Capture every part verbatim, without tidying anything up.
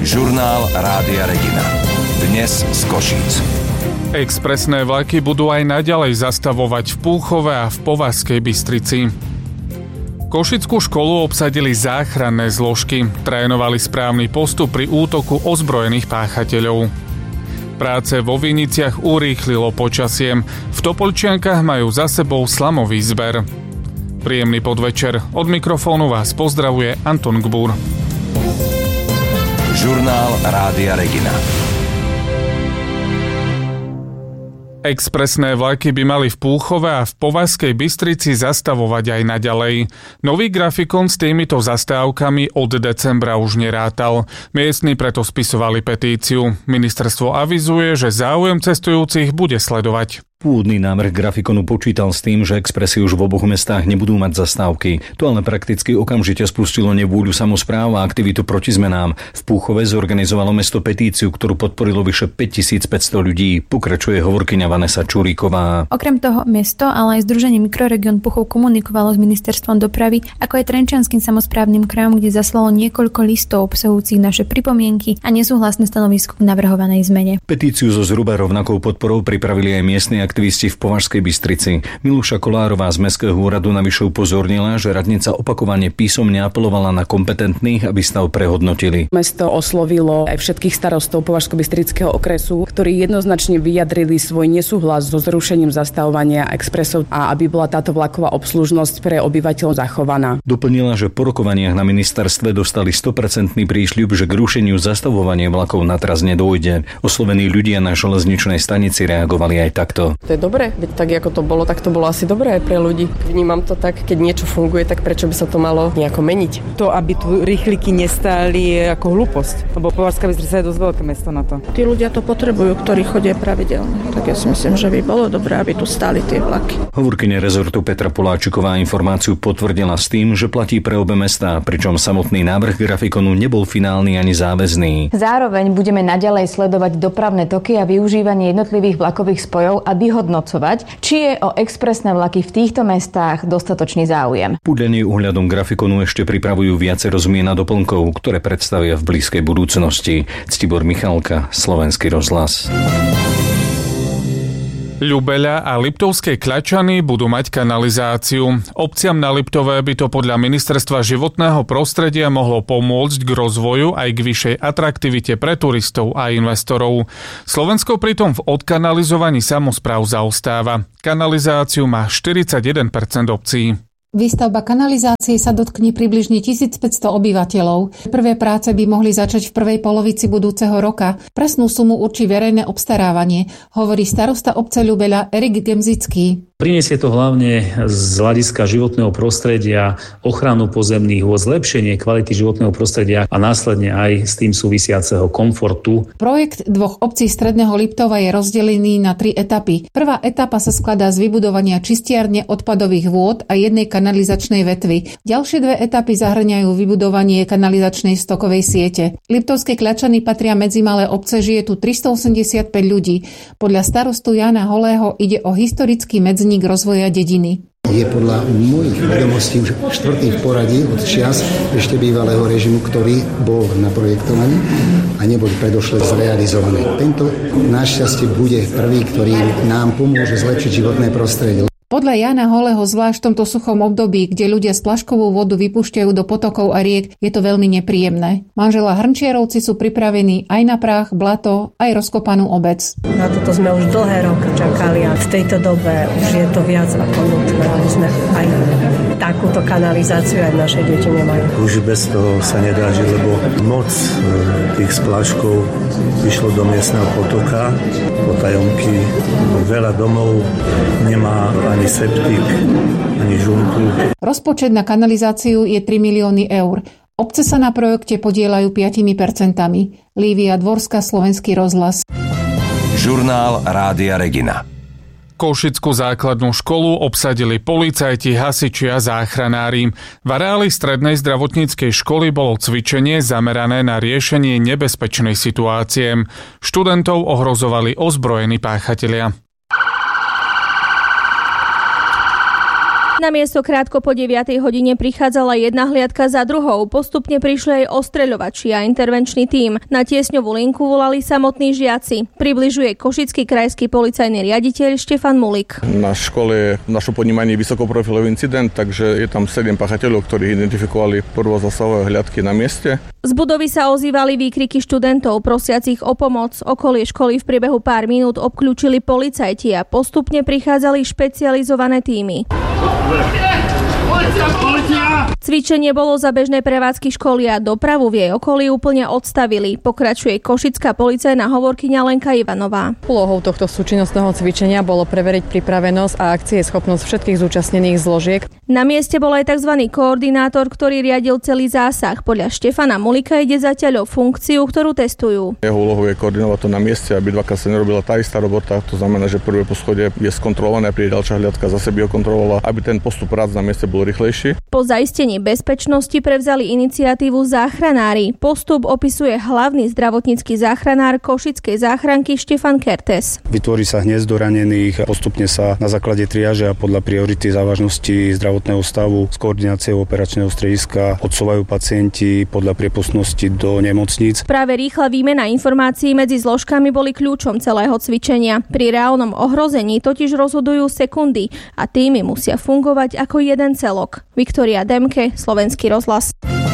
Žurnál Rádia Regina. Dnes z Košíc. Expresné vlaky budú aj naďalej zastavovať v Púchove a v Považskej Bystrici. Košickú školu obsadili záchranné zložky. Trénovali správny postup pri útoku ozbrojených páchateľov. Práce vo Viniciach urýchlilo počasie. V Topolčiankach majú za sebou slamový zber. Príjemný podvečer. Od mikrofónu vás pozdravuje Anton Gbúr. Žurnál Rádia Regina. Expresné vlaky by mali v Púchove a v Považskej Bystrici zastavovať aj naďalej. Nový grafikon s týmito zastávkami od decembra už nerátal. Miestni preto spisovali petíciu. Ministerstvo avizuje, že záujem cestujúcich bude sledovať. Pôvodný návrh grafikonu počítal s tým, že expresy už v oboch mestách nebudú mať zastávky. To ale prakticky okamžite spustilo nevôľu samospráv a aktivitu proti zmenám. V Púchove zorganizovalo mesto petíciu, ktorú podporilo vyše päťtisícpäťsto ľudí. Pokračuje hovorkyňa Vanesa Čuríková. Okrem toho mesto, ale aj Združenie Mikroregión Púchov komunikovalo s ministerstvom dopravy, ako aj Trenčianskym samosprávnym krajom, kde zaslalo niekoľko listov obsahujúcich naše pripomienky a nesúhlasné stanovisko k navrhovanej zmene. Petíciu so zhruba rovnakou podporou pripravili aj miestni aktivisti v Považskej Bystrici. Milúša Kolárová z Mestského úradu navyše upozornila, že radnica opakovane písomne apelovala na kompetentných, aby stav prehodnotili. Mesto oslovilo aj všetkých starostov Považsko-Bystrického okresu, ktorí jednoznačne vyjadrili svoj nesúhlas so zrušením zastavovania expresov a aby bola táto vlaková obslužnosť pre obyvateľov zachovaná. Doplnila, že po rokovaniach na ministerstve dostali sto percent prísľub, že k rušeniu zastavovania vlakov natraz nedôjde. Oslovení ľudia na železničnej stanici reagovali aj takto. To je dobré, veď tak ako to bolo, tak to bolo asi dobré aj pre ľudí. Vnímam to tak, keď niečo funguje, tak prečo by sa to malo nejako meniť? To, aby tu rýchliky nestáli, je ako hlúposť, lebo Považská Bystrica je dosť veľké mesto na to. Tí ľudia to potrebujú, ktorí chodia pravidelne. Tak ja si myslím, že by bolo dobré, aby tu stáli tie vlaky. Hovorkyňa rezortu Petra Poláčiková informáciu potvrdila s tým, že platí pre obe mestá, pričom samotný návrh grafikonu nebol finálny ani záväzný. Zároveň budeme naďalej sledovať dopravné toky a využívanie jednotlivých vlakových spojov a vyhodnocovať, či je o expresné vlaky v týchto mestách dostatočný záujem. Podľa nej ohľadom grafikonu ešte pripravujú viacero zmien a doplnkov, ktoré predstavia v blízkej budúcnosti. Ctibor Michalka, Slovenský rozhlas. Ľubeľa a Liptovské Kľačany budú mať kanalizáciu. Obciam na Liptove by to podľa Ministerstva životného prostredia mohlo pomôcť k rozvoju aj k vyššej atraktivite pre turistov a investorov. Slovensko pritom v odkanalizovaní samospráv zaostáva. Kanalizáciu má štyridsaťjeden percent obcí. Výstavba kanalizácie sa dotkne približne tisícpäťsto obyvateľov. Prvé práce by mohli začať v prvej polovici budúceho roka. Presnú sumu určí verejné obstarávanie, hovorí starosta obce Ľubeľa Erik Gemzický. Prinesie to hlavne z hľadiska životného prostredia, ochranu pozemných vôd, zlepšenie kvality životného prostredia a následne aj s tým súvisiaceho komfortu. Projekt dvoch obcí Stredného Liptova je rozdelený na tri etapy. Prvá etapa sa skladá z vybudovania čistiarne odpadových vôd a jednej kanalizačnej vetvy. Ďalšie dve etapy zahŕňajú vybudovanie kanalizačnej stokovej siete. Liptovské Kľačany patria medzi malé obce, žije tu tristoosemdesiatpäť ľudí. Podľa starostu Jana Holého ide o historický medzník rozvoja dediny. Je podľa mojich vedomostí už štvrtý v poradí od čias ešte bývalého režimu, ktorý bol naprojektovaný a nebol predošle zrealizovaný. Tento našťastie bude prvý, ktorý nám pomôže zlepšiť životné prostredie. Podľa Jana Holého, zvlášť v tomto suchom období, kde ľudia splaškovú vodu vypúšťajú do potokov a riek, je to veľmi nepríjemné. Manželia Hrnčiarovci sú pripravení aj na prach, blato, aj rozkopanú obec. Na toto sme už dlhé roky čakali a v tejto dobe už je to viac ako nutné, aby sme aj takúto kanalizáciu aj naše deti nemajú. Už bez toho sa nedá žiť, lebo moc tých spláškov vyšlo do miestneho potoka, potajomky, veľa domov nemá ani septik, ani žumpu. Rozpočet na kanalizáciu je tri milióny eur. Obce sa na projekte podieľajú piatimi percentami. Lívia Dvorská, Slovenský rozhlas. Žurnál Rádia Regina. Košickú základnú školu obsadili policajti, hasiči a záchranári. V areáli strednej zdravotníckej školy bolo cvičenie zamerané na riešenie nebezpečnej situácie. Študentov ohrozovali ozbrojení páchatelia. Na miesto krátko po deviatej hodine prichádzala jedna hliadka za druhou. Postupne prišli aj ostreľovači a intervenčný tím. Na tiesňovú linku volali samotní žiaci. Približuje košický krajský policajný riaditeľ Štefan Mulik. Na škole je v našom ponímaní vysokoprofilový incident, takže je tam sedem páchateľov, ktorí identifikovali prvozasahové hliadky na mieste. Z budovy sa ozývali výkriky študentov prosiacich o pomoc. Okolie školy v priebehu pár minút obkľúčili policajti a postupne prichádzali špecializované tímy. Cvičenie bolo za bežné prevádzky školy a dopravu v jej okolí úplne odstavili. Pokračuje košická policajná hovorkyňa Lenka Ivanová. Úlohou tohto súčinnostného cvičenia bolo preveriť pripravenosť a akcieschopnosť všetkých zúčastnených zložiek. Na mieste bol aj tzv. Koordinátor, ktorý riadil celý zásah. Podľa Štefana Mulika ide zatiaľ o funkciu, ktorú testujú. Jeho úlohou je koordinovať to na mieste, aby dvakrát sa nerobila tá istá robota. To znamená, že prvé poschodie je skontrolované, príde ďalšia hliadka, zase by ho kontrolovala, aby ten postup prác na mieste bol rýchlejší. Po zaistení bezpečnosti prevzali iniciatívu záchranári. Postup opisuje hlavný zdravotnícky záchranár košickej záchranky Štefan Kertes. Vytvorí sa hniezdo ranených, postupne sa na základe triáže a podľa priority závažnosti zdravotného stavu s koordináciou operačného strediska odsúvajú pacienti podľa priepustnosti do nemocníc. Práve rýchla výmena informácií medzi zložkami boli kľúčom celého cvičenia. Pri reálnom ohrození totiž rozhodujú sekundy a týmy musia fungovať ako jeden celok. Viktória Demke, Slovenský rozhlas.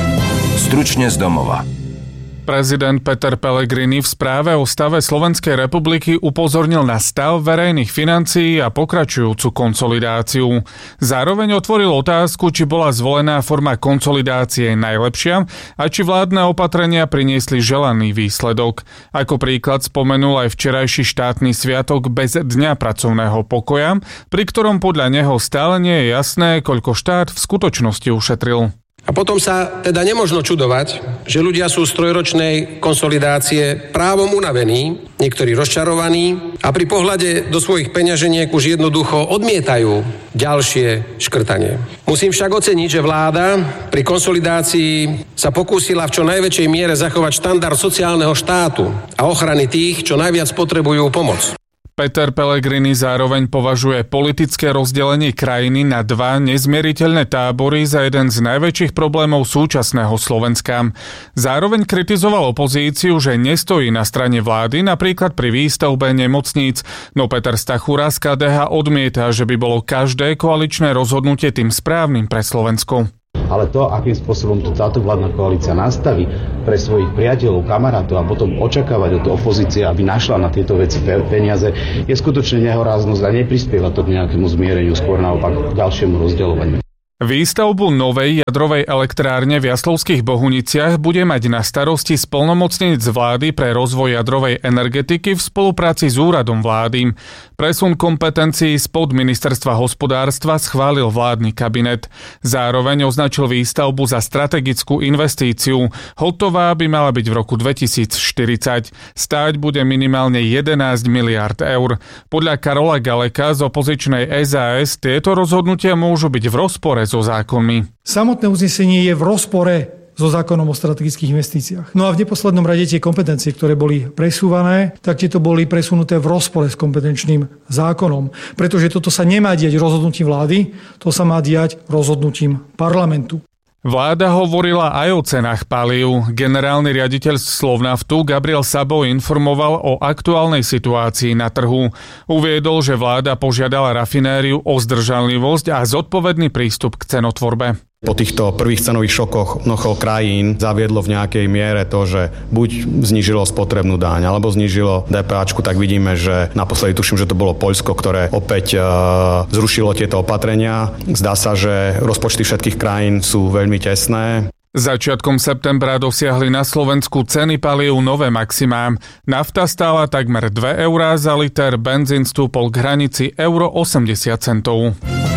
Stručne z domova. Prezident Peter Pellegrini v správe o stave Slovenskej republiky upozornil na stav verejných financií a pokračujúcu konsolidáciu. Zároveň otvoril otázku, či bola zvolená forma konsolidácie najlepšia a či vládne opatrenia priniesli želaný výsledok. Ako príklad spomenul aj včerajší štátny sviatok bez dňa pracovného pokoja, pri ktorom podľa neho stále nie je jasné, koľko štát v skutočnosti ušetril. A potom sa teda nemožno čudovať, že ľudia sú z trojročnej konsolidácie právom unavení, niektorí rozčarovaní a pri pohľade do svojich peňaženiek už jednoducho odmietajú ďalšie škrtanie. Musím však oceniť, že vláda pri konsolidácii sa pokúsila v čo najväčšej miere zachovať štandard sociálneho štátu a ochrany tých, čo najviac potrebujú pomoc. Peter Pellegrini zároveň považuje politické rozdelenie krajiny na dva nezmieriteľné tábory za jeden z najväčších problémov súčasného Slovenska. Zároveň kritizoval opozíciu, že nestojí na strane vlády, napríklad pri výstavbe nemocníc, no Peter Stachura z ká dé há odmieta, že by bolo každé koaličné rozhodnutie tým správnym pre Slovensko. Ale to, akým spôsobom to táto vládna koalícia nastaví pre svojich priateľov, kamarátov a potom očakávať od opozície, aby našla na tieto veci peniaze, je skutočne nehoráznosť a neprispieva to k nejakému zmiereniu, skôr naopak k ďalšiemu rozdeľovaniu. Výstavbu novej jadrovej elektrárne v Jaslovských Bohuniciach bude mať na starosti splnomocnenec vlády pre rozvoj jadrovej energetiky v spolupráci s úradom vlády. Presun kompetencií spod ministerstva hospodárstva schválil vládny kabinet. Zároveň označil výstavbu za strategickú investíciu. Hotová by mala byť v roku dvetisícštyridsať. Stáť bude minimálne jedenásť miliárd eur. Podľa Karola Galeka z opozičnej es a es tieto rozhodnutia môžu byť v rozpore so zákonmi. Samotné uznesenie je v rozpore so zákonom o strategických investíciách. No a v neposlednom rade tie kompetencie, ktoré boli presúvané, tak tieto boli presunuté v rozpore s kompetenčným zákonom. Pretože toto sa nemá diať rozhodnutím vlády, to sa má diať rozhodnutím parlamentu. Vláda hovorila aj o cenách palív. Generálny riaditeľ Slovnaftu Gabriel Sabo informoval o aktuálnej situácii na trhu. Uviedol, že vláda požiadala rafinériu o zdržanlivosť a zodpovedný prístup k cenotvorbe. Po týchto prvých cenových šokoch mnoho krajín zaviedlo v nejakej miere to, že buď znížilo spotrebnú daň, alebo znížilo DPAčku, tak vidíme, že naposledy tuším, že to bolo Poľsko, ktoré opäť e, zrušilo tieto opatrenia. Zdá sa, že rozpočty všetkých krajín sú veľmi tesné. Začiatkom septembra dosiahli na Slovensku ceny palív nové maximá. Nafta stála takmer dve eurá za liter, benzín stúpol k hranici euro osemdesiat centov.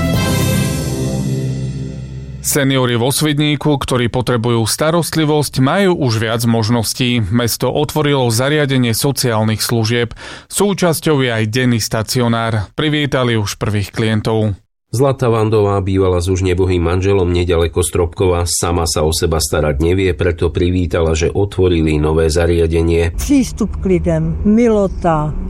Seniori vo Svidníku, ktorí potrebujú starostlivosť, majú už viac možností. Mesto otvorilo zariadenie sociálnych služieb. Súčasťou je aj denný stacionár. Privítali už prvých klientov. Zlata Vandová, bývala s už nebohým manželom nedaleko Stropkova, sama sa o seba starať nevie, preto privítala, že otvorili nové zariadenie. Prístup k ľuďom, milota,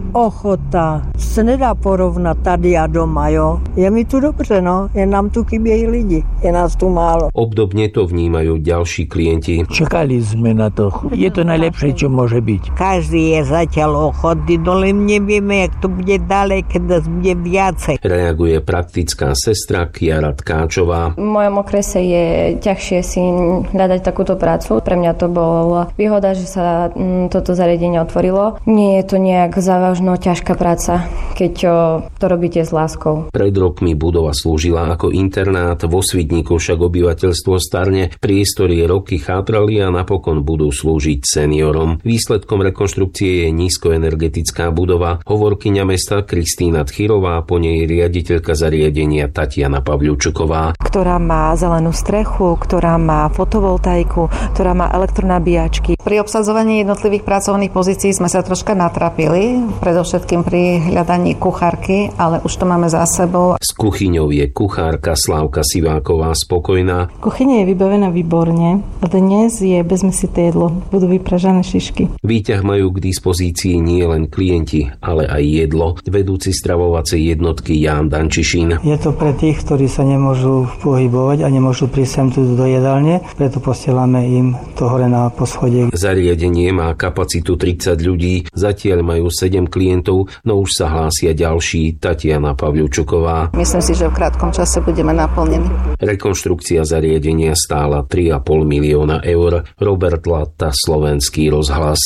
ochota se nedá porovnat tady a doma, jo. Je mi tu dobře, no, je nám tu chybějí lidi, je nás tu málo. Obdobne to vnímajú ďalší klienti. Čakali sme na to. Je to najlepšie, čo môže byť. Každý je zatiaľ ochotný, no len nevieme, jak to bude ďalej, keď nás bude viacej. Reaguje praktická sestra Kiara Tkáčová. V mojom okrese je ťažšie si hľadať takúto prácu. Pre mňa to bola výhoda, že sa toto zariadenie otvorilo. Nie je to nejak závažno ťažká práca, keď to robíte s láskou. Pred rokmi budova slúžila ako internát, vo Svidníku však obyvateľstvo starne, priestory roky chátrali a napokon budú slúžiť seniorom. Výsledkom rekonštrukcie je nízkoenergetická budova. Hovorkyňa mesta Kristína Tchyrová, po nej riaditeľka zariadenia Tatiana Pavľučuková, ktorá má zelenú strechu, ktorá má fotovoltaiku, ktorá má elektronabíjačky. Pri obsadzovaní jednotlivých pracovných pozícií sme sa troška natrapili, predovšetkým pri hľadaní kuchárky, ale už to máme za sebou. S kuchyňou je kuchárka Slávka Siváková spokojná. Kuchyňa je vybavená výborne. Dnes je bezmesité jedlo, budú vypražané šišky. Výťah majú k dispozícii nie len klienti, ale aj jedlo. Vedúci stravovacej jednotky Ján Dančišín. Je to pre tých, ktorí sa nemôžu pohybovať a nemôžu prísť sem tu do jedálne, preto posielame im to hore na poschodie. Zariadenie má kapacitu tridsať ľudí, zatiaľ majú sedem klientov, no už sa hlásia ďalší. Tatiana Pavľučuková. Myslím si, že v krátkom čase budeme naplnení. Rekonštrukcia zariadenia stála tri a pol milióna eur. Robert Latta, Slovenský rozhlas.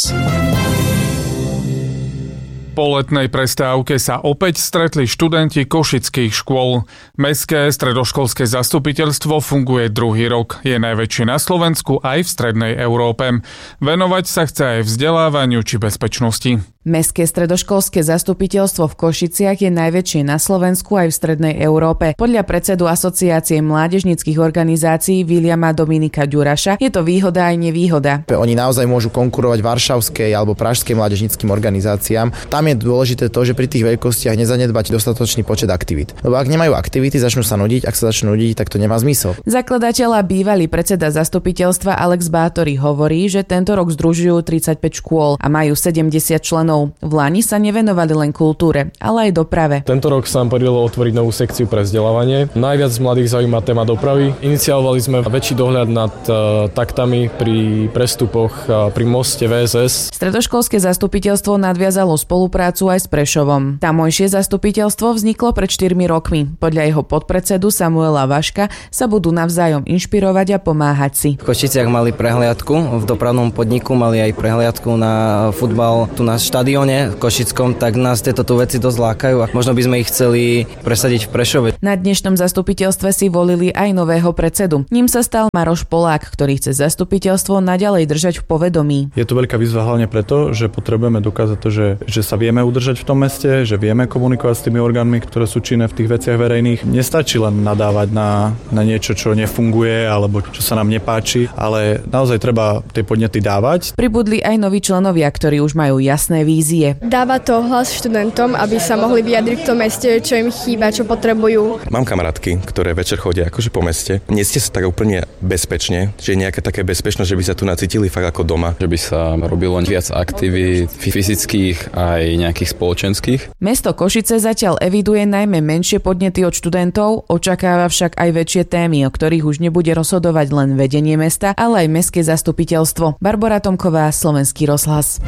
Po letnej prestávke sa opäť stretli študenti košických škôl. Mestské stredoškolské zastupiteľstvo funguje druhý rok. Je najväčšie na Slovensku aj v strednej Európe. Venovať sa chce aj vzdelávaniu či bezpečnosti. Mestské stredoškolské zastupiteľstvo v Košiciach je najväčšie na Slovensku aj v strednej Európe. Podľa predsedu Asociácie mládežníckych organizácií Viliama Dominika Ďuraša je to výhoda aj nevýhoda. Oni naozaj môžu konkurovať varšavskej alebo pražskej mládežníckym organizáciám. Tam je dôležité to, že pri tých veľkostiach nezanedbať dostatočný počet aktivít. Lebo ak nemajú aktivity, začnú sa nudiť, ak sa začnú nudiť, tak to nemá zmysel. Zakladateľ a bývalý predseda zastupiteľstva Alex Bátory hovorí, že tento rok združujú tridsaťpäť škôl a majú sedemdesiat členov. V Lani sa nevenovali len kultúre, ale aj doprave. Tento rok sa nám podarilo otvoriť novú sekciu pre vzdelávanie. Najviac mladých zaujíma téma dopravy. Iniciovali sme väčší dohľad nad uh, taktami pri prestupoch uh, pri moste vé es es. Stredoškolské zastupiteľstvo nadviazalo spoluprácu aj s Prešovom. Tamojšie zastupiteľstvo vzniklo pred štyrmi rokmi. Podľa jeho podpredsedu Samuela Vaška sa budú navzájom inšpirovať a pomáhať si. V Košiciach mali prehliadku, v dopravnom podniku mali aj prehliadku na futbal tu na štadióne v Košickom, tak nás tieto tu veci dosť lákajú a možno by sme ich chceli presadiť v Prešove. Na dnešnom zastupiteľstve si volili aj nového predsedu. Ním sa stal Maroš Polák, ktorý chce zastupiteľstvo naďalej držať v povedomí. Je to veľká výzva hlavne preto, že potrebujeme dokázať to, že, že sa vieme udržať v tom meste, že vieme komunikovať s tými orgánmi, ktoré sú činné v tých veciach verejných. Nestačí len nadávať na, na niečo, čo nefunguje alebo čo sa nám nepáči, ale naozaj treba tie podnety dávať. Pribudli aj noví členovia, ktorí už majú jasné vízie. Dáva to hlas študentom, aby sa mohli vyjadriť v tom meste, čo im chýba, čo potrebujú. Mám kamarátky, ktoré večer chodia akože po meste. Necítia sa tak úplne bezpečne, že je nejaká také bezpečnosť, že by sa tu nacítili fakt ako doma. Že by sa robilo viac aktivít fyzických aj nejakých spoločenských. Mesto Košice zatiaľ eviduje najmä menšie podnety od študentov, očakáva však aj väčšie témy, o ktorých už nebude rozhodovať len vedenie mesta, ale aj mestské zastupiteľstvo. Barbora Tomková, Slovenský rozhlas.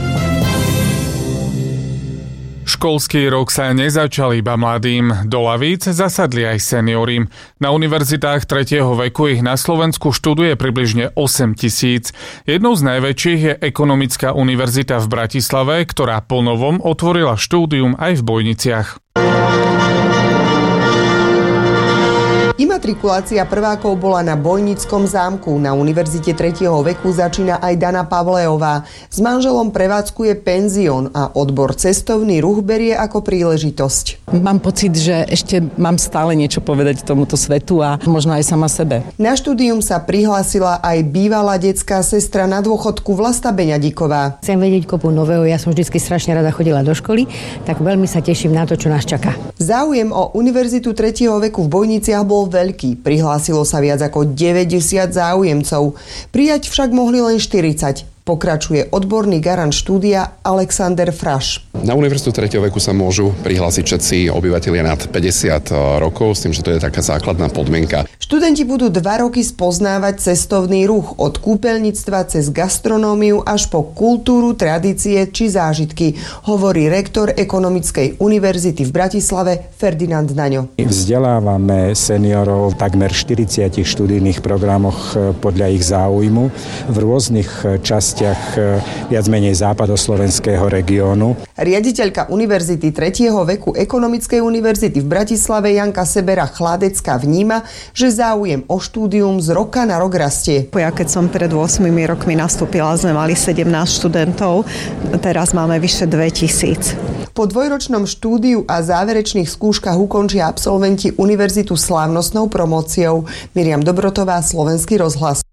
Školský rok sa nezačal iba mladým. Do lavíc zasadli aj seniori. Na univerzitách tretieho veku ich na Slovensku študuje približne osem tisíc. Jednou z najväčších je Ekonomická univerzita v Bratislave, ktorá ponovom otvorila štúdium aj v Bojniciach. Imatrikulácia prvákov bola na Bojnickom zámku. Na Univerzite tretieho veku začína aj Dana Pavlejová. S manželom prevádzkuje penzión a odbor cestovný ruch berie ako príležitosť. Mám pocit, že ešte mám stále niečo povedať tomuto svetu a možno aj sama sebe. Na štúdium sa prihlásila aj bývalá detská sestra na dôchodku Vlasta Beňadíková. Chcem vedieť kopu nového, ja som vždy strašne rada chodila do školy, tak veľmi sa teším na to, čo nás čaká. Záujem o Univerzitu tretieho veku v Bojniciach bol veľký. Prihlásilo sa viac ako deväťdesiat záujemcov. Prijať však mohli len štyridsať. Pokračuje odborný garant štúdia Alexander Fraš. Na Univerzitu tretieho veku sa môžu prihlásiť všetci obyvatelia nad päťdesiat rokov, s tým, že to je taká základná podmienka. Študenti budú dva roky spoznávať cestovný ruch od kúpeľníctva cez gastronómiu až po kultúru, tradície či zážitky, hovorí rektor Ekonomickej univerzity v Bratislave Ferdinand Naňo. Vzdelávame seniorov v takmer štyridsiatich študijných programoch podľa ich záujmu v rôznych častiach viac menej západoslovenského regiónu. Riaditeľka Univerzity tretieho veku Ekonomickej univerzity v Bratislave Janka Sebera-Chladecká vníma, že záujem o štúdium z roka na rok rastie. Ja keď som pred ôsmimi rokmi nastúpila, sme mali sedemnásť študentov, teraz máme vyše dvetisíc. Po dvojročnom štúdiu a záverečných skúškach ukončia absolventi univerzitu slávnostnou promóciou. Miriam Dobrotová, Slovenský rozhlas.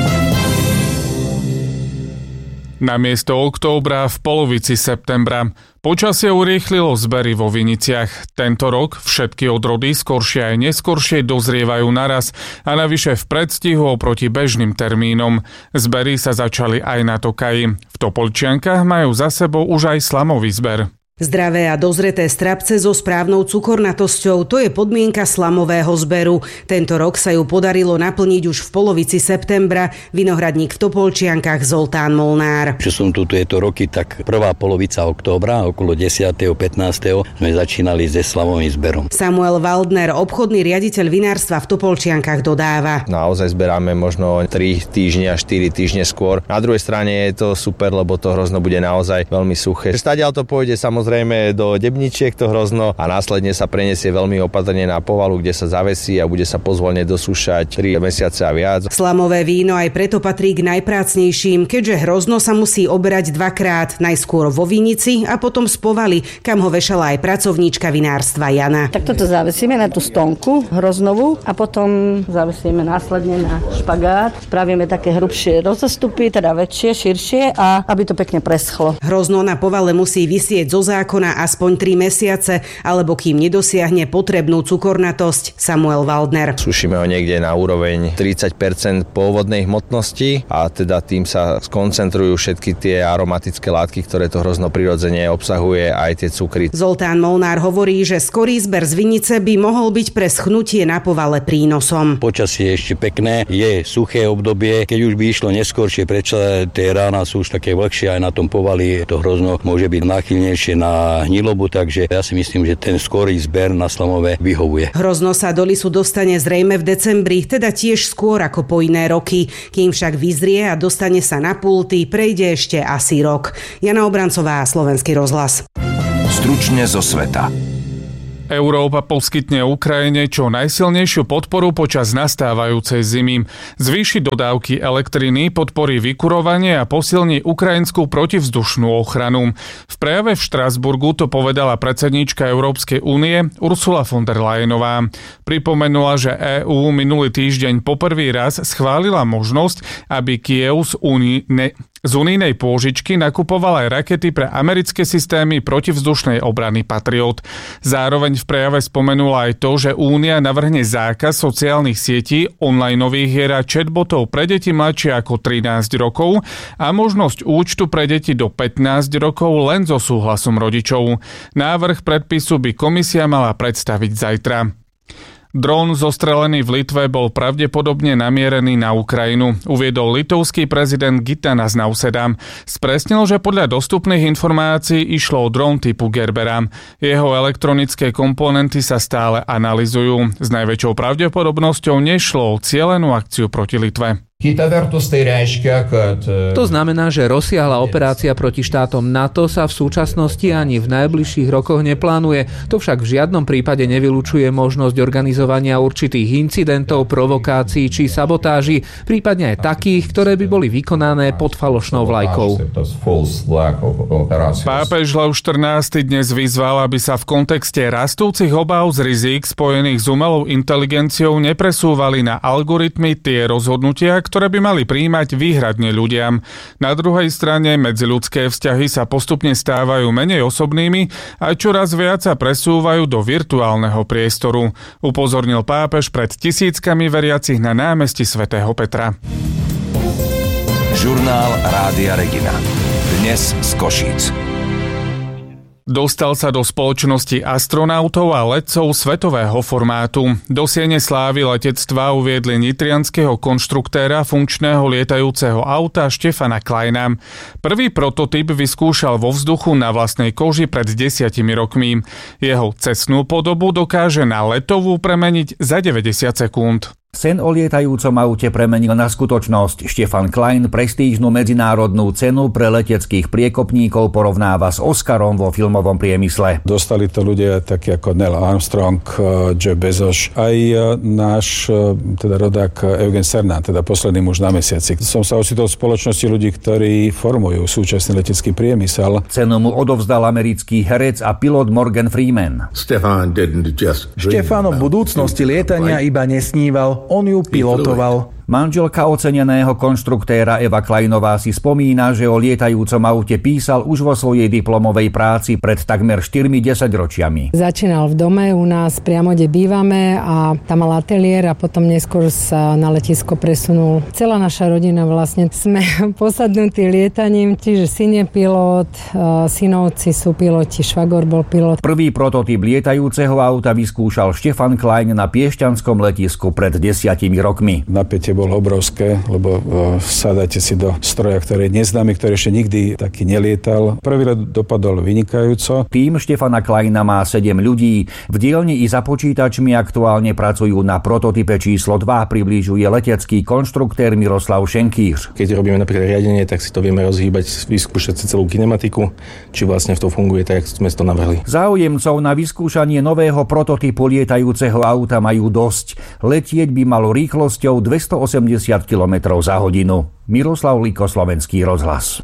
Namiesto októbra v polovici septembra. Počasie urýchlilo zbery vo viniciach. Tento rok všetky odrody skoršie aj neskoršie dozrievajú naraz a navyše v predstihu oproti bežným termínom. Zbery sa začali aj na Tokaji. V Topolčiankach majú za sebou už aj slamový zber. Zdravé a dozreté strapce so správnou cukornatosťou, to je podmienka slamového zberu. Tento rok sa ju podarilo naplniť už v polovici septembra. Vinohradník v Topolčiankach Zoltán Molnár. Čo som tu tieto roky, tak prvá polovica októbra, okolo desiateho pätnásteho sme začínali se slamovým zberom. Samuel Waldner, obchodný riaditeľ vinárstva v Topolčiankach, dodáva. Naozaj zberáme možno tri týždne a štyri týždne skôr. Na druhej strane je to super, lebo to hrozno bude naozaj veľmi suché. Stadiaľ to pôjde samozrejme Zrejme do Debničiek to hrozno a následne sa preniesie veľmi opatrne na Povalu, kde sa zavesí a bude sa pozvolne dosúšať tri mesiace a viac. Slamové víno aj preto patrí k najprácnejším, keďže hrozno sa musí oberať dvakrát, najskôr vo Vinici a potom z Povaly, kam ho vešala aj pracovníčka vinárstva Jana. Tak toto zavesíme na tú stonku hroznovú a potom zavesíme následne na špagát. Spravíme také hrubšie rozostupy, teda väčšie, širšie a aby to pekne preschlo. Hrozno na Povale musí visieť zo zákona aspoň tri mesiace, alebo kým nedosiahne potrebnú cukornatosť. Samuel Waldner. Sušíme ho niekde na úroveň tridsať percent pôvodnej hmotnosti a teda tým sa skoncentrujú všetky tie aromatické látky, ktoré to hrozno prirodzene obsahuje, aj tie cukry. Zoltán Molnár hovorí, že skorý zber z vinice by mohol byť pre schnutie na Povale prínosom. Počasie je ešte pekné, je suché obdobie, keď už by išlo neskôršie, prečo tie rána sú už také vlhšie, aj na tom Povali to hrozno môže byť náchylnejšie na hnilobu, takže ja si myslím, že ten skorý zber na slamové vyhovuje. Hrozno sa do lisu dostane zrejme v decembri, teda tiež skôr ako po iné roky. Kým však vyzrie a dostane sa na pulty, prejde ešte asi rok. Jana Obrancová, Slovenský rozhlas. Stručne zo sveta. Európa poskytne Ukrajine čo najsilnejšiu podporu počas nastávajúcej zimy. Zvýši dodávky elektriny, podporí vykurovanie a posilní ukrajinskú protivzdušnú ochranu. V prejave v Štrasburgu to povedala predsedníčka Európskej únie Ursula von der Leyenová. Pripomenula, že EÚ minulý týždeň poprvý raz schválila možnosť, aby Kyjev z Únie z unijnej pôžičky nakupoval aj rakety pre americké systémy protivzdušnej obrany Patriot. Zároveň v prejave spomenula aj to, že Únia navrhne zákaz sociálnych sietí, onlineových hier a chatbotov pre deti mladšie ako trinásť rokov a možnosť účtu pre deti do pätnásť rokov len so súhlasom rodičov. Návrh predpisu by komisia mala predstaviť zajtra. Dron zostrelený v Litve bol pravdepodobne namierený na Ukrajinu, uviedol litovský prezident Gitanas Nauseda. Spresnil, že podľa dostupných informácií išlo o dron typu Gerbera. Jeho elektronické komponenty sa stále analyzujú. S najväčšou pravdepodobnosťou nešlo o cielenú akciu proti Litve. To znamená, že rozsiahla operácia proti štátom NATO sa v súčasnosti ani v najbližších rokoch neplánuje. To však v žiadnom prípade nevylučuje možnosť organizovania určitých incidentov, provokácií či sabotáží, prípadne aj takých, ktoré by boli vykonané pod falošnou vlajkou. Pápež Lev štrnásty dnes vyzval, aby sa v kontexte rastúcich obáv z rizík spojených s umelou inteligenciou nepresúvali na algoritmy tie rozhodnutia, ktoré by mali prijímať výhradne ľudia. Na druhej strane medziľudské vzťahy sa postupne stávajú menej osobnými a čoraz viac sa presúvajú do virtuálneho priestoru, upozornil pápež pred tisíckami veriacich na námestí svätého Petra. Žurnál Rádia Regina. Dnes z Košíc. Dostal sa do spoločnosti astronautov a letcov svetového formátu. Do siene slávy letectva uviedli nitrianskeho konštruktéra funkčného lietajúceho auta Štefana Kleina. Prvý prototyp vyskúšal vo vzduchu na vlastnej koži pred desiatimi rokmi. Jeho cestnú podobu dokáže na letovú premeniť za deväťdesiat sekúnd. Sen o lietajúcom aute premenil na skutočnosť. Štefan Klein prestížnu medzinárodnú cenu pre leteckých priekopníkov porovnáva s Oscarom vo filmovom priemysle. Dostali to ľudia takí ako Neil Armstrong, Jeff Bezos, aj náš teda rodák Eugen Cernan, teda posledný muž na mesiaci. Som sa ocitol v spoločnosti ľudí, ktorí formujú súčasný letecký priemysel. Cenu mu odovzdal americký herec a pilot Morgan Freeman. Štefan o budúcnosti lietania iba nesníval, on ju pilotoval. Manželka oceneného konštruktéra Eva Kleinová si spomína, že o lietajúcom aute písal už vo svojej diplomovej práci pred takmer štyrmi desaťročiami. Začínal v dome u nás priamo, kde bývame, a tam mal ateliér a potom neskôr sa na letisko presunul. Celá naša rodina vlastne sme posadnutí lietaním, čiže syn je pilot, synovci sú piloti, švagor bol pilot. Prvý prototyp lietajúceho auta vyskúšal Štefan Klein na piešťanskom letisku pred desiatimi rokmi. Napätie bolo obrovské, lebo sadáte si do stroja, ktorý je neznámy, ktorý ešte nikdy taký nelietal. Prvý let dopadol vynikajúco. Tým Štefana Kleina má sedem ľudí. V dielni i za počítačmi aktuálne pracujú na prototype číslo dva, priblížuje letecký konštruktér Miroslav Šenkýř. Keď robíme napríklad riadenie, tak si to vieme rozhýbať, vyskúšať si celú kinematiku, či vlastne v to funguje tak, ako sme to navrhli. Záujemcov na vyskúšanie nového prototypu lietajúceho auta majú dosť. Letieť by malo rýchlosťou dvestoosemdesiat kilometrov za hodinu. Miroslav Liko, Slovenský rozhlas.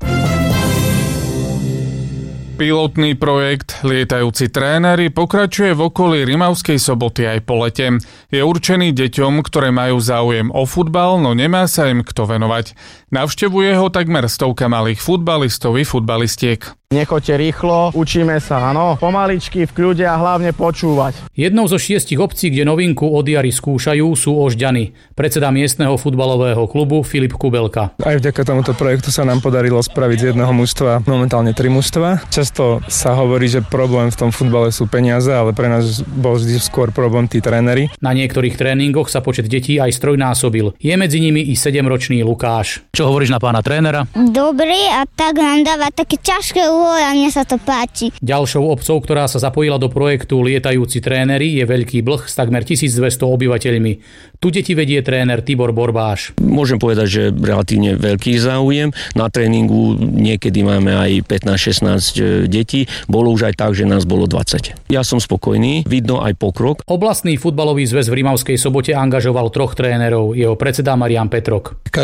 Pilotný projekt Lietajúci tréneri pokračuje v okolí Rimavskej Soboty aj po lete. Je určený deťom, ktoré majú záujem o futbal, no nemá sa im kto venovať. Navštevuje ho takmer stovka malých futbalistov i futbalistiek. Nechoďte rýchlo, učíme sa, áno, pomaličky, v kľude a hlavne počúvať. Jednou zo šiestich obcí, kde novinku od jary skúšajú, sú Ožďany. Predseda miestneho futbalového klubu Filip Kubelka. Aj vďaka tomuto projektu sa nám podarilo spraviť z jedného mužstva momentálne tri mužstva. Často sa hovorí, že problém v tom futbale sú peniaze, ale pre nás bol vždy skôr problém tí tréneri. Na niektorých tréningoch sa počet detí aj strojnásobil. Je medzi nimi i sedemročný Lukáš. Čo hovoríš na pána trénera? Dobrý, a tak nám dáva také ťažké a mne sa to páči. Ďalšou obcou, ktorá sa zapojila do projektu Lietajúci tréneri, je Veľký Blh s takmer tisícdvesto obyvateľmi. Tu deti vedie tréner Tibor Borbáš. Môžem povedať, že relatívne veľký záujem. Na tréningu niekedy máme aj pätnásť šestnásť detí. Bolo už aj tak, že nás bolo dvadsať. Ja som spokojný, vidno aj pokrok. Oblastný futbalový zväz v Rimavskej Sobote angažoval troch trénerov, jeho predseda Marián Petrok.